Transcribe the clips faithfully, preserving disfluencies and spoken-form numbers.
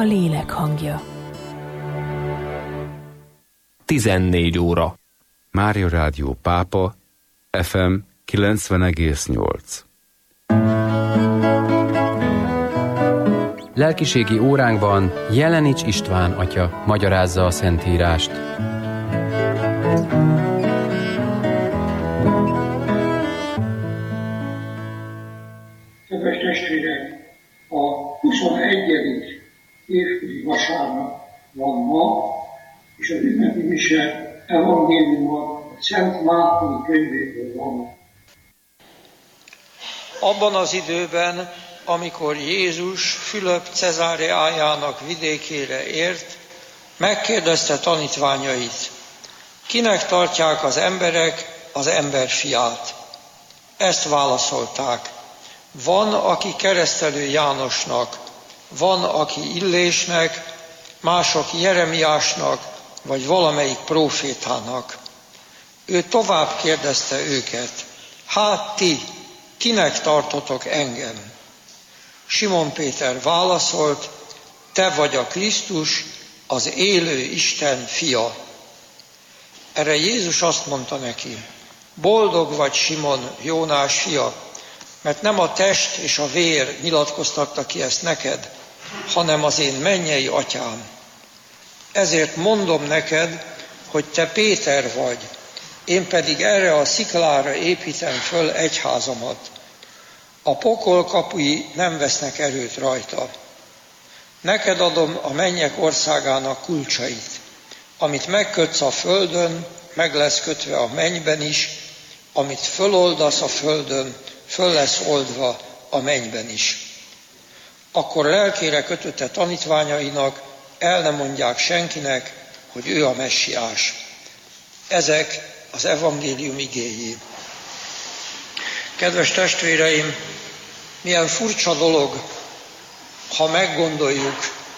lélek hangja. tizennégy óra. Mária Rádió Pápa, ef em kilencven egész nyolc. Lelkiségi óránkban Jelenics István atya magyarázza a Szentírást. Kedves testvérek, a huszonegyedik évközi vasárnap van ma, és az ünnepi mise evangéliumban a Szent Márton könyvéből van. Abban az időben, amikor Jézus Fülöp Cezáreájának vidékére ért, megkérdezte tanítványait, kinek tartják az emberek az emberfiát? Ezt válaszolták, van, aki keresztelő Jánosnak, van, aki Illésnek, mások Jeremiásnak, vagy valamelyik prófétának. Ő tovább kérdezte őket, hát ti, kinek tartotok engem? Simon Péter válaszolt, te vagy a Krisztus, az élő Isten fia. Erre Jézus azt mondta neki, boldog vagy Simon, Jónás fia, mert nem a test és a vér nyilatkoztatta ki ezt neked, hanem az én mennyei atyám. Ezért mondom neked, hogy te Péter vagy, én pedig erre a sziklára építem föl egyházamat. A pokol kapui nem vesznek erőt rajta. Neked adom a mennyek országának kulcsait. Amit megkötsz a földön, meg lesz kötve a mennyben is, amit föloldasz a földön, föl lesz oldva a mennyben is. Akkor lelkére kötötte tanítványainak, el nem mondják senkinek, hogy ő a messiás. Ezek az evangélium igéi. Kedves testvéreim, milyen furcsa dolog, ha meggondoljuk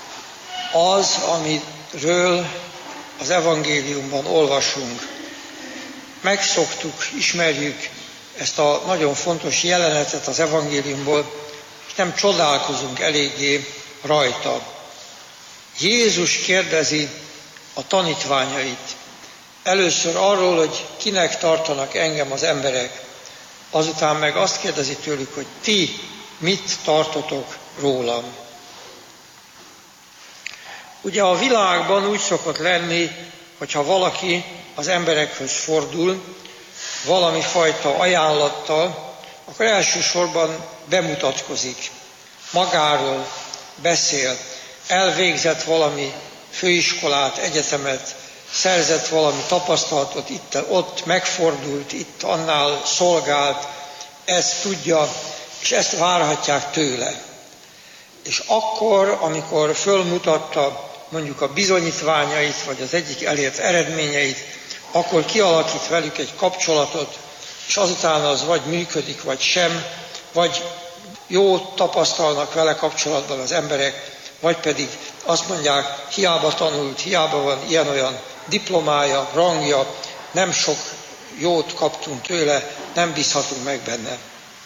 az, amiről az evangéliumban olvasunk. Megszoktuk, ismerjük ezt a nagyon fontos jelenetet az evangéliumból, és nem csodálkozunk eléggé rajta. Jézus kérdezi a tanítványait. Először arról, hogy kinek tartanak engem az emberek, azután meg azt kérdezi tőlük, hogy ti mit tartotok rólam. Ugye a világban úgy szokott lenni, hogyha valaki az emberekhöz fordul, valami fajta ajánlattal, akkor elsősorban bemutatkozik, magáról beszél, elvégzett valami főiskolát, egyetemet, szerzett valami tapasztalatot, itt, ott megfordult, itt annál szolgált, ezt tudja, és ezt várhatják tőle. És akkor, amikor fölmutatta mondjuk a bizonyítványait, vagy az egyik elért eredményeit, akkor kialakít velük egy kapcsolatot, és azután az vagy működik, vagy sem, vagy jót tapasztalnak vele kapcsolatban az emberek, vagy pedig azt mondják, hiába tanult, hiába van ilyen-olyan diplomája, rangja, nem sok jót kaptunk tőle, nem bízhatunk meg benne.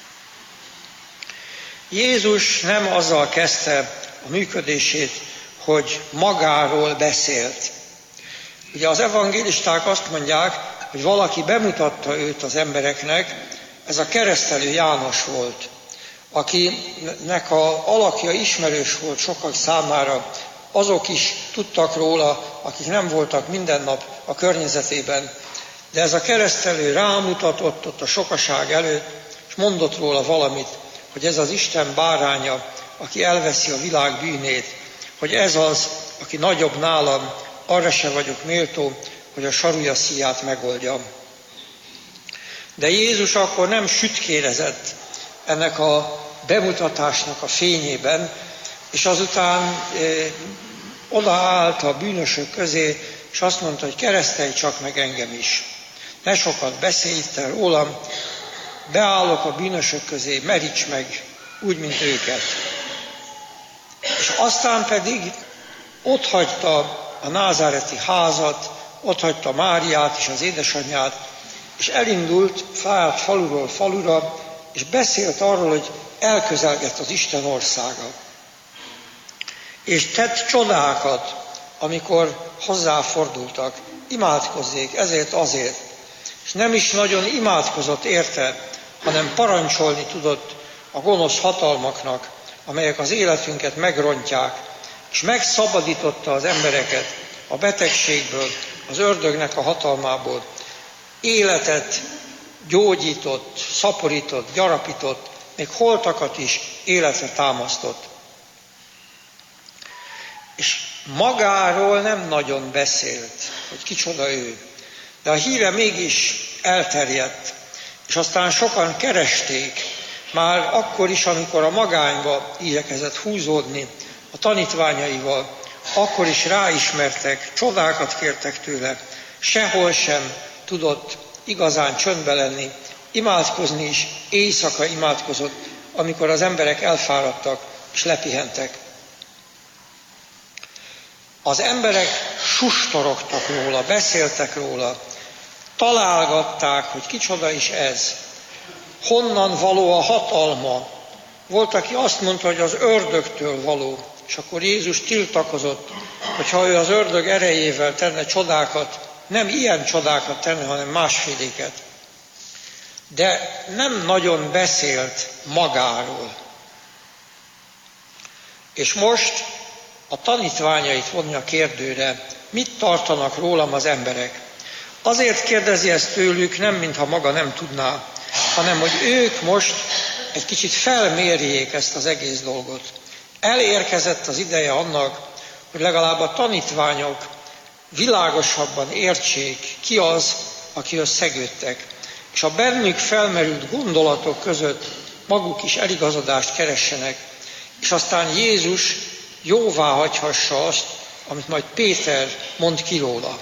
Jézus nem azzal kezdte a működését, hogy magáról beszélt. Ugye az evangélisták azt mondják, hogy valaki bemutatta őt az embereknek, ez a keresztelő János volt, akinek a alakja ismerős volt sokak számára, azok is tudtak róla, akik nem voltak minden nap a környezetében, de ez a keresztelő rámutatott ott a sokaság előtt, és mondott róla valamit, hogy ez az Isten báránya, aki elveszi a világ bűnét, hogy ez az, aki nagyobb nálam, arra se vagyok méltó, hogy a sarúja szíját megoldjam. De Jézus akkor nem sütkérezett ennek a bemutatásnak a fényében, és azután e, odaállt a bűnösök közé, és azt mondta, hogy keresztelj csak meg engem is. Ne sokat beszélj itt rólam, beállok a bűnösök közé, meríts meg, úgy, mint őket. És aztán pedig otthagyta a názáreti házat, otthagyta Máriát és az édesanyját, és elindult, fájt faluról falura, és beszélt arról, hogy elközelgett az Isten országa. és tett csodákat, amikor hozzáfordultak. Imádkozzék ezért azért. És nem is nagyon imádkozott érte, hanem parancsolni tudott a gonosz hatalmaknak, amelyek az életünket megrontják, és megszabadította az embereket a betegségből, az ördögnek a hatalmából. Életet gyógyított, szaporított, gyarapított, még holtakat is életre támasztott. És magáról nem nagyon beszélt, hogy kicsoda ő, de a híre mégis elterjedt, és aztán sokan keresték, már akkor is, amikor a magányba igyekezett húzódni a tanítványaival, akkor is ráismertek, csodákat kértek tőle, sehol sem tudott igazán csöndbe lenni, imádkozni is, éjszaka imádkozott, amikor az emberek elfáradtak és lepihentek. Az emberek sustorogtak róla, beszéltek róla, találgatták, hogy kicsoda is ez, honnan való a hatalma. Volt, aki azt mondta, hogy az ördögtől való, és akkor Jézus tiltakozott, hogy ha ő az ördög erejével tenne csodákat, nem ilyen csodákat tenne, hanem másféléket. De nem nagyon beszélt magáról. És most a tanítványait vonja kérdőre, mit tartanak rólam az emberek. Azért kérdezi ezt tőlük, nem mintha maga nem tudná, hanem hogy ők most egy kicsit felmérjék ezt az egész dolgot. Elérkezett az ideje annak, hogy legalább a tanítványok világosabban értsék, ki az, akihoz szegődtek, és a bennük felmerült gondolatok között maguk is eligazodást keressenek, és aztán Jézus jóvá hagyhassa azt, amit majd Péter mond ki róla.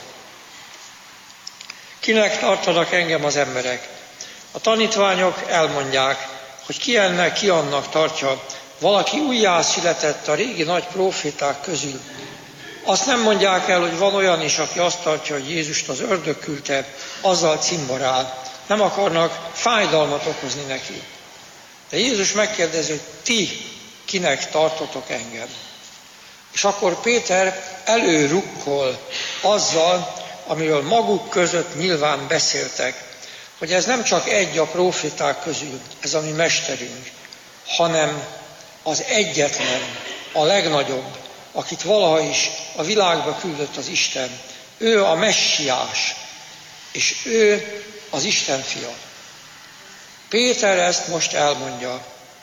Kinek tartanak engem az emberek? A tanítványok elmondják, hogy ki ennek, ki annak tartja, valaki újjászületett a régi nagy próféták közül. Azt nem mondják el, hogy van olyan is, aki azt tartja, hogy Jézust az ördög küldte, azzal cimborál. Nem akarnak fájdalmat okozni neki. De Jézus megkérdezi, hogy ti kinek tartotok engem? És akkor Péter előrukkol azzal, amiről maguk között nyilván beszéltek, hogy ez nem csak egy a próféták közül, ez a mi mesterünk, hanem az egyetlen, a legnagyobb, akit valaha is a világba küldött az Isten. Ő a messiás, és ő az Isten fia. Péter ezt most elmondja.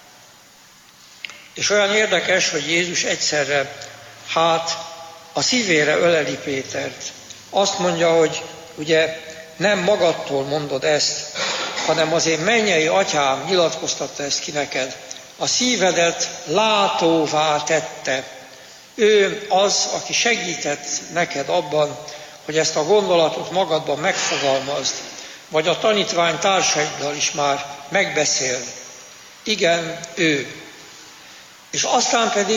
És olyan érdekes, hogy Jézus egyszerre, hát a szívére öleli Pétert. Azt mondja, hogy ugye nem magadtól mondod ezt, hanem az én mennyei atyám nyilatkoztatta ezt ki neked. A szívedet látóvá tette. Ő az, aki segített neked abban, hogy ezt a gondolatot magadban megfogalmazd, vagy a tanítvány társaiddal is már megbeszéld. Igen, ő. És aztán pedig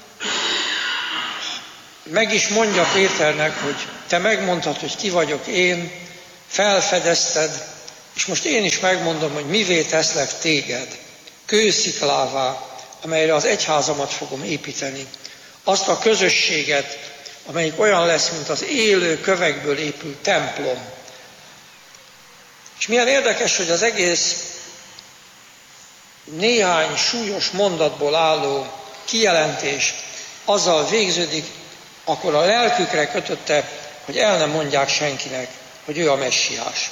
meg is mondja Péternek, hogy te megmondtad, hogy ki vagyok én, felfedezted, és most én is megmondom, hogy mivé teszlek téged, kősziklává, amelyre az egyházamat fogom építeni. Azt a közösséget, amelyik olyan lesz, mint az élő kövekből épült templom. És milyen érdekes, hogy az egész néhány súlyos mondatból álló kijelentés azzal végződik, akkor a lelkükre kötötte, hogy el nem mondják senkinek, hogy ő a messiás.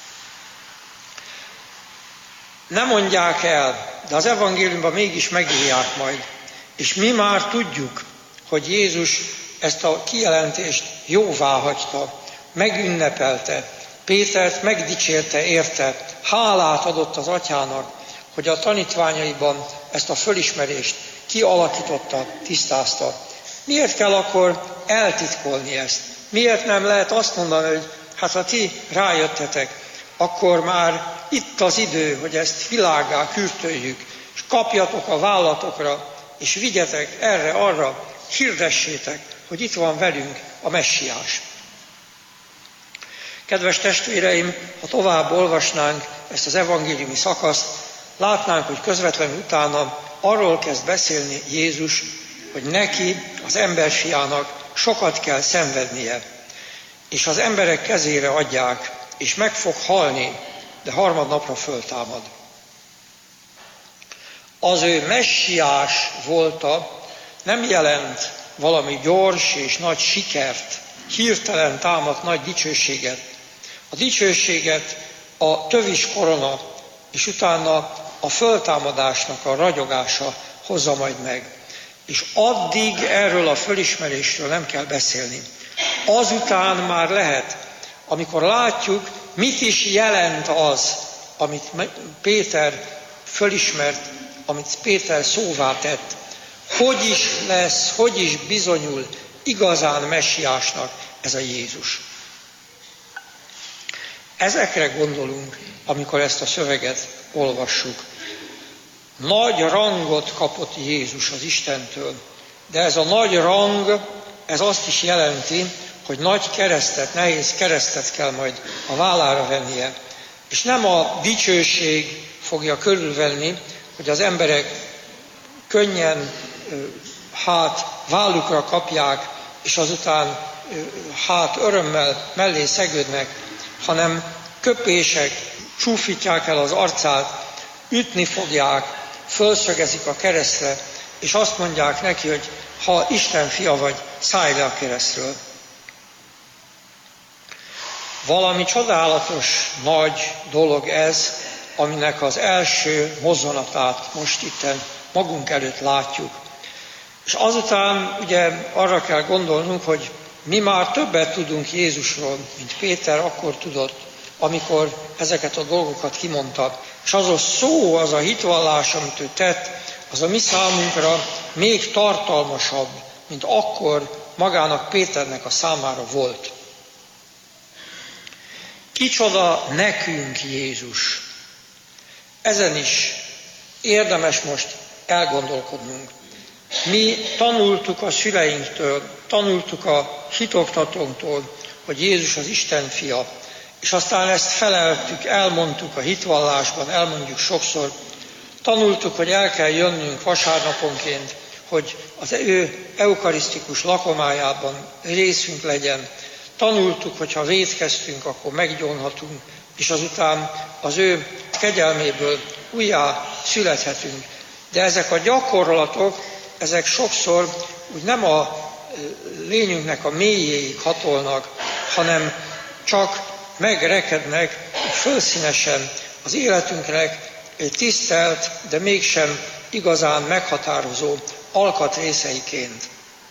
Nem mondják el, de az evangéliumban mégis megírják majd. És mi már tudjuk, hogy Jézus ezt a kijelentést jóvá hagyta, megünnepelte, Pétert megdicsérte érte, hálát adott az atyának, hogy a tanítványaiban ezt a fölismerést kialakította, tisztázta. Miért kell akkor eltitkolni ezt? Miért nem lehet azt mondani, hogy hát ha ti rájöttetek, akkor már itt az idő, hogy ezt világgá kürtöljük, és kapjatok a vállatokra, és vigyetek erre-arra, hirdessétek, hogy itt van velünk a messiás. Kedves testvéreim, ha tovább olvasnánk ezt az evangéliumi szakaszt, látnánk, hogy közvetlenül utána arról kezd beszélni Jézus, hogy neki, az emberfiának sokat kell szenvednie, és az emberek kezére adják, és meg fog halni, de harmadnapra föltámad. Az ő messiás volta nem jelent valami gyors és nagy sikert, hirtelen támadt nagy dicsőséget. A dicsőséget a tövis korona, és utána a föltámadásnak a ragyogása hozza majd meg. És addig erről a fölismerésről nem kell beszélni. Azután már lehet, amikor látjuk, mit is jelent az, amit Péter fölismert, amit Péter szóvá tett, hogy is lesz, hogy is bizonyul igazán messiásnak ez a Jézus. Ezekre gondolunk, amikor ezt a szöveget olvassuk. Nagy rangot kapott Jézus az Istentől, de ez a nagy rang, ez azt is jelenti, hogy nagy keresztet, nehéz keresztet kell majd a vállára vennie. És nem a dicsőség fogja körülvenni, hogy az emberek könnyen hát vállukra kapják, és azután hát örömmel mellé szegődnek, hanem köpések csúfítják el az arcát, ütni fogják, fölszögezik a keresztre, és azt mondják neki, hogy ha Isten fia vagy, szállj le a keresztről. Valami csodálatos, nagy dolog ez, aminek az első mozzanatát most itten magunk előtt látjuk. És azután ugye arra kell gondolnunk, hogy mi már többet tudunk Jézusról, mint Péter akkor tudott, amikor ezeket a dolgokat kimondta. És az a szó, az a hitvallás, amit ő tett, az a mi számunkra még tartalmasabb, mint akkor magának Péternek a számára volt. Kicsoda nekünk Jézus? Ezen is érdemes most elgondolkodnunk. Mi tanultuk a szüleinktől, tanultuk a hitoktatónktól, hogy Jézus az Isten fia, és aztán ezt feleltük, elmondtuk a hitvallásban, elmondjuk sokszor. Tanultuk, hogy el kell jönnünk vasárnaponként, hogy az ő eukarisztikus lakomájában részünk legyen. Tanultuk, hogy ha vétkeztünk, akkor meggyónhatunk, és azután az ő kegyelméből újjá születhetünk. De ezek a gyakorlatok, ezek sokszor úgy nem a lényünknek a mélyéig hatolnak, hanem csak megrekednek fölszínesen az életünknek tisztelt, de mégsem igazán meghatározó alkatrészeiként.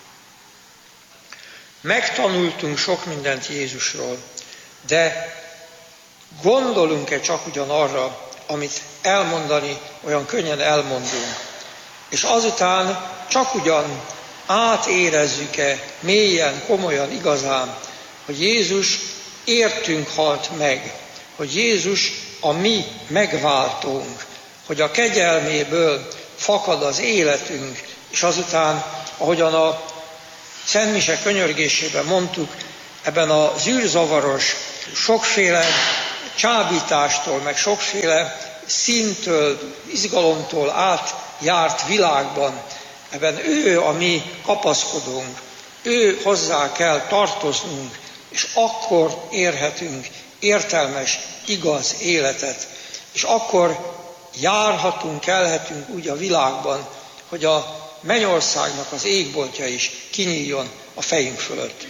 Megtanultunk sok mindent Jézusról, de gondolunk-e csak ugyanarra, amit elmondani olyan könnyen elmondunk, és azután csak ugyan átérezzük-e mélyen, komolyan, igazán, hogy Jézus értünk halt meg, hogy Jézus a mi megváltónk, hogy a kegyelméből fakad az életünk, és azután, ahogyan a Szent Mise könyörgésében mondtuk, ebben a zűrzavaros, sokféle csábítástól, meg sokféle színtől, izgalomtól átjárt világban, ebben ő a mi kapaszkodónk, ő hozzá kell tartoznunk, és akkor érhetünk értelmes, igaz életet, és akkor járhatunk, kelhetünk úgy a világban, hogy a mennyországnak az égboltja is kinyíljon a fejünk fölött.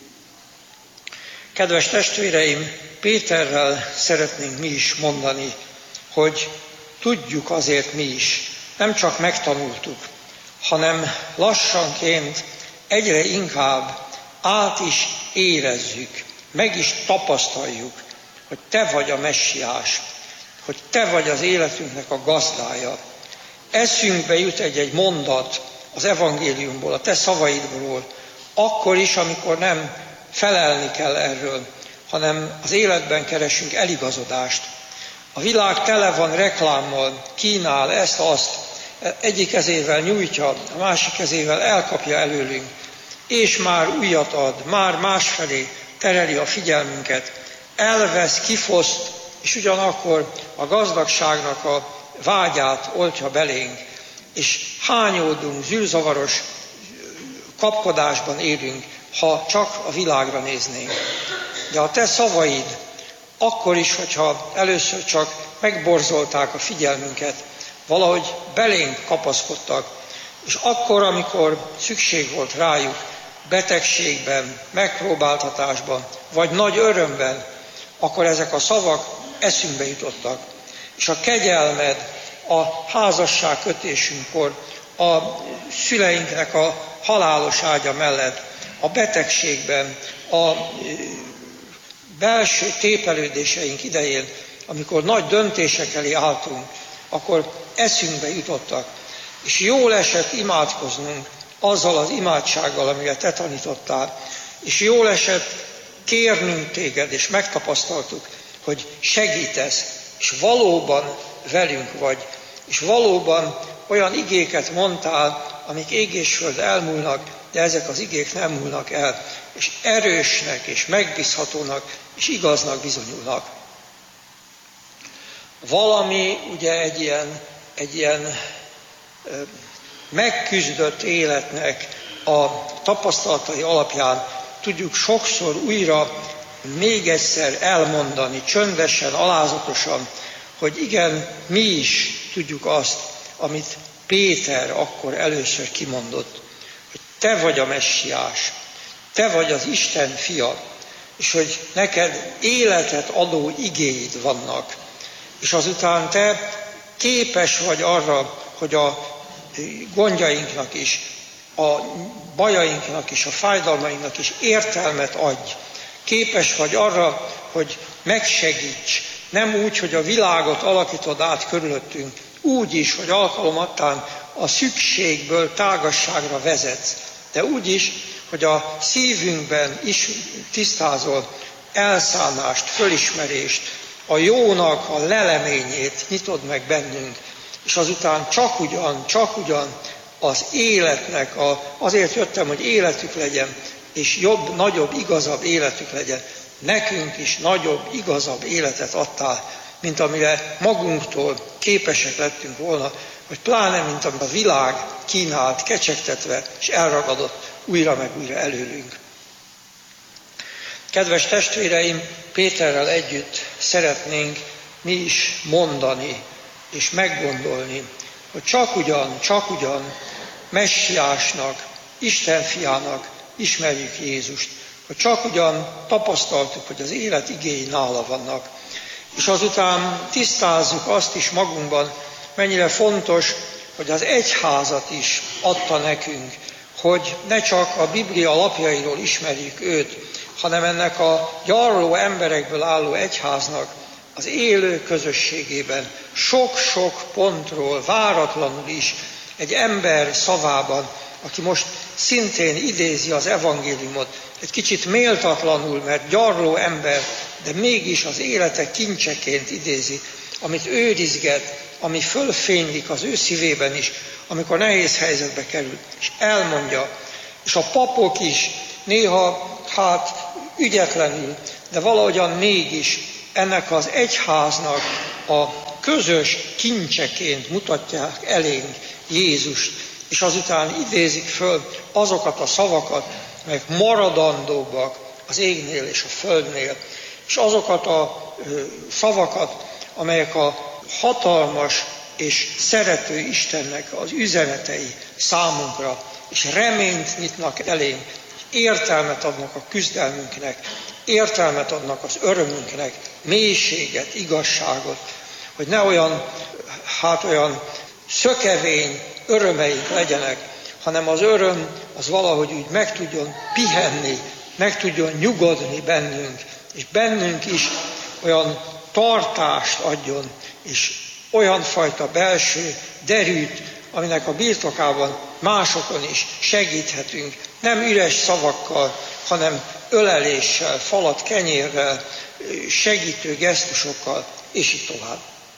Kedves testvéreim, Péterrel szeretnénk mi is mondani, hogy tudjuk azért mi is, nem csak megtanultuk, hanem lassanként egyre inkább át is érezzük, meg is tapasztaljuk, hogy te vagy a messiás, hogy te vagy az életünknek a gazdája. Eszünkbe jut egy-egy mondat az evangéliumból, a te szavaidból, akkor is, amikor nem felelni kell erről, hanem az életben keresünk eligazodást. A világ tele van reklámmal, kínál ezt-azt, egyik kezével nyújtja, a másik kezével elkapja előlünk, és már újat ad, már másfelé tereli a figyelmünket, elvesz, kifoszt, és ugyanakkor a gazdagságnak a vágyát oltja belénk, és hányódunk zűrzavaros kapkodásban élünk, ha csak a világra néznénk. De a te szavaid, akkor is, hogyha először csak megborzolták a figyelmünket, valahogy belénk kapaszkodtak, és akkor, amikor szükség volt rájuk, betegségben, megpróbáltatásban, vagy nagy örömben, akkor ezek a szavak eszünkbe jutottak. És a kegyelmed a házasságkötésünkkor, a szüleinknek a halálos ágya mellett, a betegségben, a belső tépelődéseink idején, amikor nagy döntések elé álltunk, akkor eszünkbe jutottak. És jól esett imádkoznunk azzal az imádsággal, amivel te tanítottál, és jól esett kérnünk téged, és megtapasztaltuk, hogy segítesz, és valóban velünk vagy, és valóban olyan igéket mondtál, amik ég és föld elmúlnak, de ezek az igék nem múlnak el, és erősnek, és megbízhatónak, és igaznak bizonyulnak. Valami ugye egy ilyen, egy ilyen ö, megküzdött életnek a tapasztalatai alapján tudjuk sokszor újra, még egyszer elmondani, csöndesen, alázatosan, hogy igen, mi is tudjuk azt, amit Péter akkor először kimondott, hogy te vagy a messiás, te vagy az Isten fia, és hogy neked életet adó igéid vannak, és azután te képes vagy arra, hogy a gondjainknak is, a bajainknak is, a fájdalmainknak is értelmet adj. Képes vagy arra, hogy megsegíts, nem úgy, hogy a világot alakítod át körülöttünk, úgy is, hogy alkalomattán a szükségből tágasságra vezetsz, de úgy is, hogy a szívünkben is tisztázol elszánást, fölismerést, a jónak a leleményét nyitod meg bennünk, és azután csak ugyan, csak ugyan az életnek, a, azért jöttem, hogy életük legyen, és jobb, nagyobb, igazabb életük legyen. Nekünk is nagyobb, igazabb életet adtál, mint amire magunktól képesek lettünk volna, vagy pláne, mint amit a világ kínált, kecsegtetve, és elragadott újra meg újra előlünk. Kedves testvéreim, Péterrel együtt szeretnénk mi is mondani, és meggondolni, hogy csak ugyan, csak ugyan messiásnak, Isten fiának ismerjük Jézust, hogy csak ugyan tapasztaltuk, hogy az élet igéi nála vannak, és azután tisztázzuk azt is magunkban, mennyire fontos, hogy az egyházat is adta nekünk, hogy ne csak a Biblia lapjairól ismerjük őt, hanem ennek a gyarló emberekből álló egyháznak az élő közösségében sok-sok pontról váratlanul is egy ember szavában, aki most szintén idézi az evangéliumot, egy kicsit méltatlanul, mert gyarló ember, de mégis az élete kincseként idézi, amit őrizget, ami fölfénylik az ő szívében is, amikor nehéz helyzetbe kerül, és elmondja. És a papok is néha, hát ügyetlenül, de valahogyan mégis ennek az egyháznak a közös kincseként mutatják elénk Jézust, és azután idézik föl azokat a szavakat, amelyek maradandóbbak az égnél és a földnél, és azokat a szavakat, amelyek a hatalmas és szerető Istennek az üzenetei számunkra, és reményt nyitnak elénk, értelmet adnak a küzdelmünknek, értelmet adnak az örömünknek, mélységet, igazságot, hogy ne olyan, hát olyan szökevény örömeink legyenek, hanem az öröm az valahogy úgy meg tudjon pihenni, meg tudjon nyugodni bennünk, és bennünk is olyan tartást adjon, és olyan fajta belső derűt, aminek a birtokában másokon is segíthetünk, nem üres szavakkal, hanem öleléssel, falat kenyérrel, segítő gesztusokkal, és így tovább.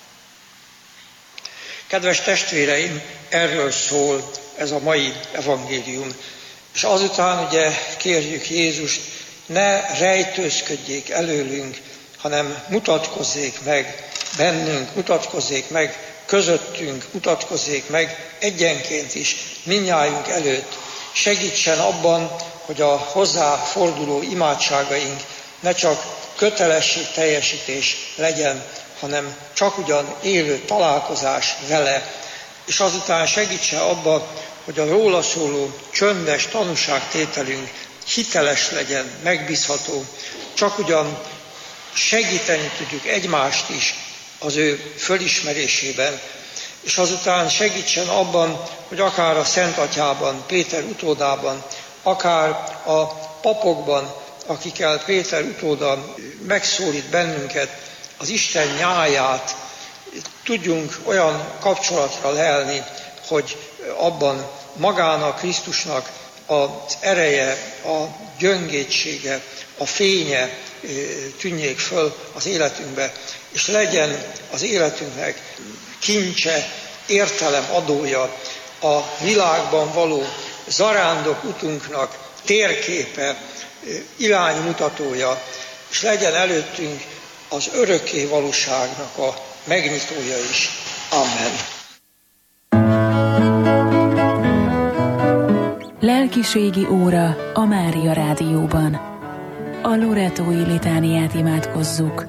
Kedves testvéreim, erről szól ez a mai evangélium. És azután ugye kérjük Jézust, ne rejtőzködjék előlünk, hanem mutatkozzék meg bennünk, mutatkozzék meg közöttünk, mutatkozzék meg egyenként is mindnyájunk előtt, segítsen abban, hogy a hozzá forduló imádságaink ne csak kötelességteljesítés legyen, hanem csak ugyan élő találkozás vele, és azután segítsen abban, hogy a róla szóló csöndes tanúságtételünk hiteles legyen, megbízható, csak ugyan segíteni tudjuk egymást is az ő fölismerésében, és azután segítsen abban, hogy akár a Szent Atyában, Péter utódában, akár a papokban, akikkel Péter utóda megszólít bennünket, az Isten nyáját tudjunk olyan kapcsolatra lelni, hogy abban magának, Krisztusnak az ereje, a gyöngétsége, a fénye tűnjék föl az életünkbe, és legyen az életünknek kincse, értelem adója, a világban való zarándok utunknak térképe, iránymutatója, és legyen előttünk az örökké valóságnak a megnyitója is. Amen. Lelkiségi óra a Mária Rádióban. A Loretói litániát imádkozzuk.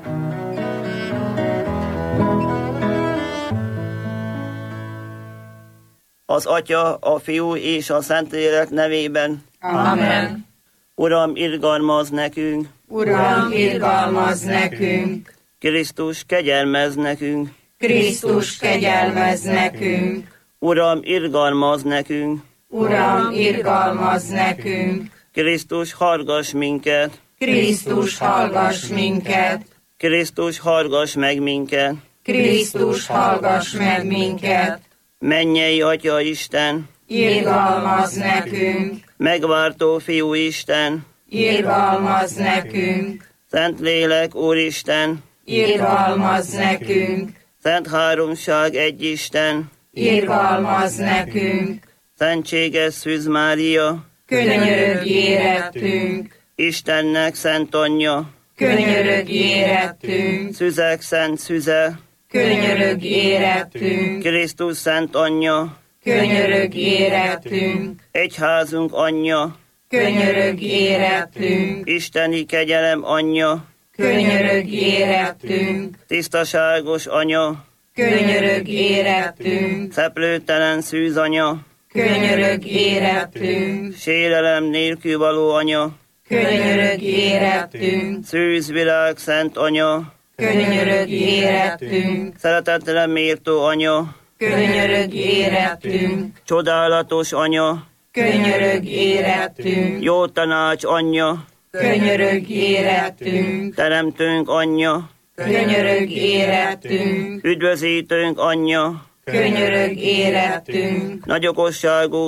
Az Atya, a Fiú és a Szentlélek nevében. Amen. Uram, irgalmazz nekünk. Uram, irgalmazz nekünk. Krisztus, kegyelmezz nekünk. Krisztus, kegyelmezz nekünk. Uram, irgalmazz nekünk. Uram, irgalmazz nekünk. Krisztus, hallgass minket. Krisztus, hallgass minket. Krisztus, hallgass meg minket. Krisztus, hallgass meg minket. Mennyei Atya Isten, irgalmazz nekünk. Megváltó Fiú Isten, irgalmazz nekünk. Szentlélek Úristen, irgalmazz nekünk. Szent Háromság egy Isten, irgalmazz nekünk. Szentséges Szűz Mária, könyörögj érettünk. Istennek Szent Anyja, könyörögj érettünk. Szüzek Szent Szüze, könyörögj érettünk. Krisztus Szent Anyja, könyörögj érettünk. Egyházunk Anyja, könyörögj érettünk. Isteni kegyelem Anyja, könyörögj érettünk. Tisztaságos Anya, könyörögj érettünk. Szeplőtelen Szűz Anya, könyörögj érettünk. Sérelem nélkül való Anya, könyörögj érettünk. Szűz Világ Szent Anya, könyörögj érettünk. Szeretetre méltó Anya, könyörögj érettünk. Csodálatos Anya, könyörögj érettünk. Jó tanács Anyja, könyörögj érettünk. Teremtőnk Anyja, könyörögj érettünk. Üdvözítőnk Anyja, könyörögj érettünk. nagyokosságú